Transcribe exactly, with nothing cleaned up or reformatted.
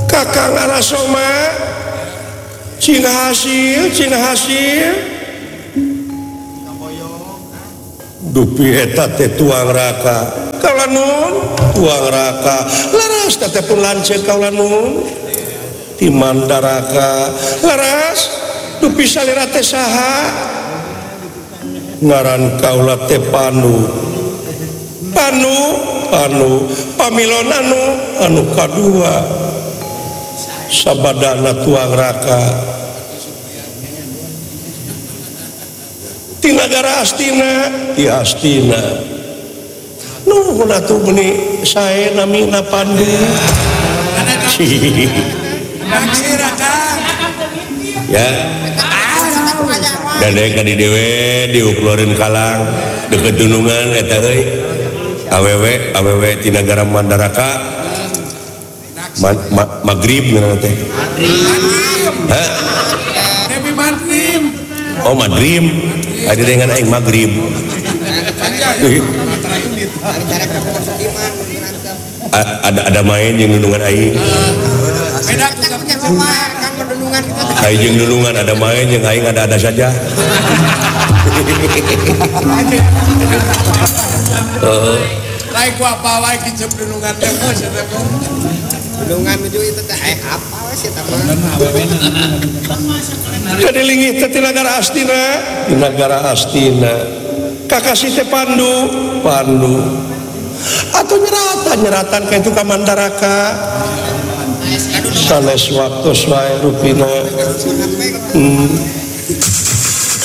Kakang Arasoma Cina hasil Cina hasil dupi eta teh tuang raka kalanun tuang raka laras teh pun lanceuk kalanun ti mandaraka laras dupi salira teh saha ngaran kaula teh Panu Panu Panu pamilon anu anu kadua sabadana tuang raka di negara Astina di Astina nuhun atuh meni sae namina Pandu ya dadek ka di dewe diukloreun kalang deket dunungan eta euy awewe awewe ti negara Mandaraka ma, ma, Magrib ngaranna teh ha oh Madrim ada dengan aing Magrib ada ada main yang nunungan aing aing yang nunungan ada main yang aing ada ada saja lain ku apa wae kicep nunungan teh mos eta nunungan itu itu teh eh apa we sih teman kadilingih teh ti negara Astina di negara Astina kakasih teh Pandu Pandu atuh nyeratan nyeratan ka itu ka Mandaraka sanes waktu wae rupina hmm.